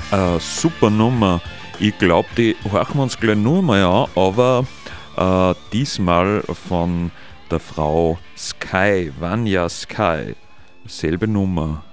Super Nummer. Ich glaube, die horchen wir uns gleich nur mal an, aber diesmal von der Frau Sky, Vanya Sky. Selbe Nummer.